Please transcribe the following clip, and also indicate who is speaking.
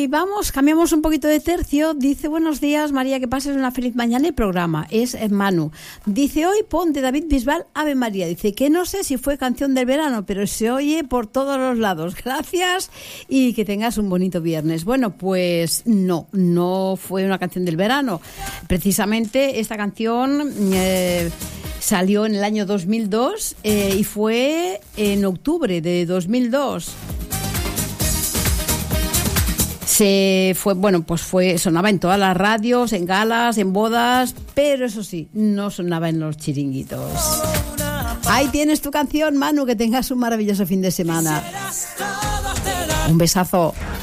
Speaker 1: Y cambiamos un poquito de tercio. Dice, buenos días, María, que pases una feliz mañana y programa. Es Manu. Dice, hoy pon de David Bisbal Ave María. Dice que no sé si fue canción del verano, pero se oye por todos los lados. Gracias y que tengas un bonito viernes. Bueno, pues no fue una canción del verano. Precisamente esta canción salió en el año 2002 y fue en octubre de 2002. Sonaba en todas las radios, en galas, en bodas, pero eso sí, no sonaba en los chiringuitos. Ahí tienes tu canción, Manu, que tengas un maravilloso fin de semana. Un besazo.